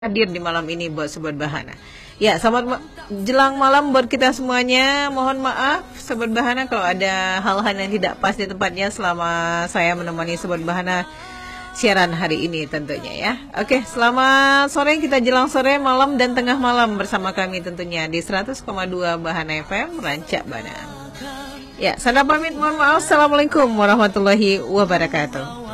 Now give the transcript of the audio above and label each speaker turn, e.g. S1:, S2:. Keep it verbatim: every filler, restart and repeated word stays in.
S1: hadir di malam ini buat Sobat Bahana. Ya, selamat ma- jelang malam buat kita semuanya. Mohon maaf Sobat Bahana kalau ada hal-hal yang tidak pas di tempatnya selama saya menemani Sobat Bahana siaran hari ini tentunya ya. Oke, selamat sore, kita jelang sore, malam dan tengah malam bersama kami tentunya di seratus koma dua Bahana F M Rancak Bana. Ya, saya pamit, mohon maaf. Assalamualaikum warahmatullahi wabarakatuh.